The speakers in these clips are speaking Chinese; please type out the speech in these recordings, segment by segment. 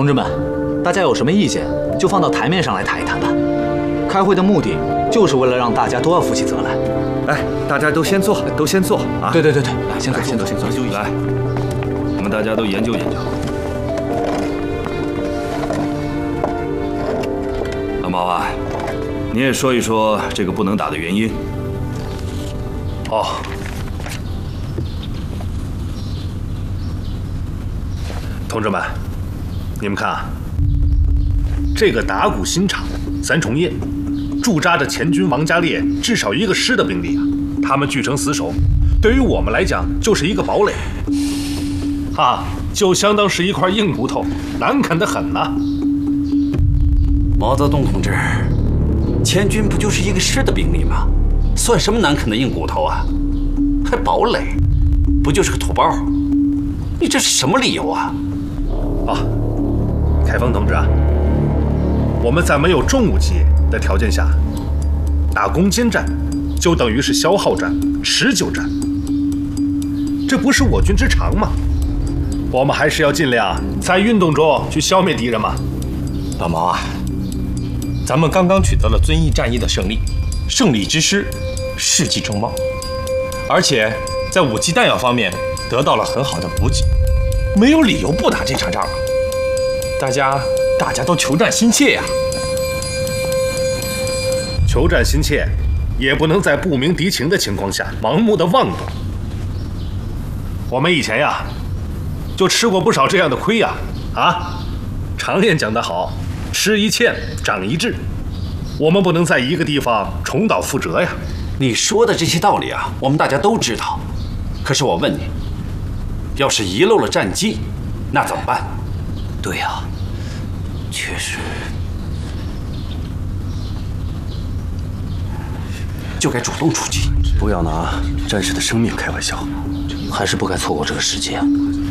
同志们，大家有什么意见就放到台面上来谈一谈吧。开会的目的就是为了让大家都要负起责来。 来，大家都先坐，都先坐啊！ 对，来，先坐，先坐。 研究一下。来，我们大家都研究研究。老毛啊，你也说一说这个不能打的原因。 哦。 同志们，你们看啊，这个打鼓新场三重印，驻扎着前军王家烈至少1个师的兵力啊，他们据城死守，对于我们来讲就是一个堡垒，就相当是一块硬骨头，难啃得很呐。 毛泽东同志，前军不就是1个师的兵力吗？算什么难啃的硬骨头啊？还堡垒，不就是个土包？你这是什么理由啊？ 凯丰同志啊，我们在没有重武器的条件下，打攻坚战，就等于是消耗战、持久战，这不是我军之长吗？我们还是要尽量在运动中去消灭敌人嘛。 老毛啊，咱们刚刚取得了遵义战役的胜利，胜利之师，士气正旺，而且在武器弹药方面得到了很好的补给。 没有理由不打这场仗啊！大家都求战心切呀。 求战心切，也不能在不明敌情的情况下盲目的妄动。我们以前呀，就吃过不少这样的亏呀！常言讲得好，吃一堑，长一智。我们不能在一个地方重蹈覆辙呀。 你说的这些道理啊，我们大家都知道。可是我问你。 要是遗漏了战机，那怎么办？ 对呀，确实， 就该主动出击， 不要拿战士的生命开玩笑， 还是不该错过这个时机啊！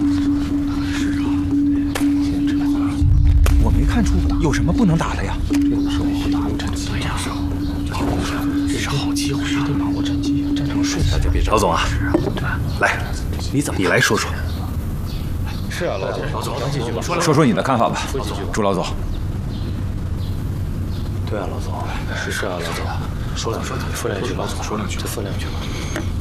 我没看出有什么不能打的呀。 这个时候打战机呀，这是好机会，一定把握战机，战场顺序。 老总啊，来。 你来说说。 是啊，老总，讲几句吧。 说说你的看法吧，朱老总。 对啊，老总。是啊，老总。说两句，老总说两句，再说两句吧。